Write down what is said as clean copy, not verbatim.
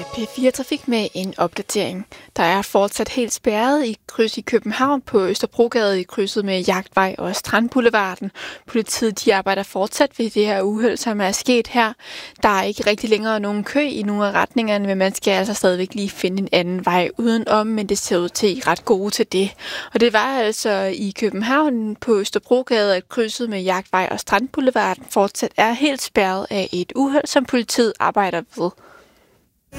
er P4 Trafik med en opdatering. Der er fortsat helt spærret i kryds i København på Østerbrogade i krydset med Jagtvej og Strandboulevarden. Politiet arbejder fortsat ved det her uheld, som er sket her. Der er ikke rigtig længere nogen kø i nogle af retningerne, men man skal altså stadigvæk lige finde en anden vej udenom, men det ser ud til, at I er ret gode til det. Og det var altså i København på Østerbrogade, at krydset med Jagtvej og Strandboulevarden fortsat er helt spærret af et uheld, som politiet arbejder ved.